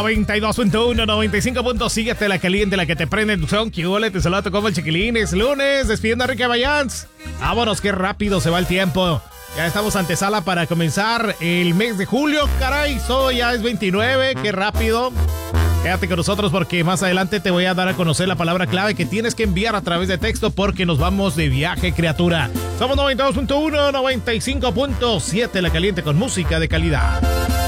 92.1, 95. Síguete la caliente, la que te prende tu son. ¿Qué ole? Te saludo como el chiquilín. Es lunes, despidiendo a Enrique Bayans. Vámonos, qué rápido se va el tiempo. Ya estamos antesala para comenzar el mes de julio. Caray, ya es 29, qué rápido. Quédate con nosotros porque más adelante te voy a dar a conocer la palabra clave que tienes que enviar a través de texto porque nos vamos de viaje, criatura. Somos 92.1, 95.7, la caliente con música de calidad.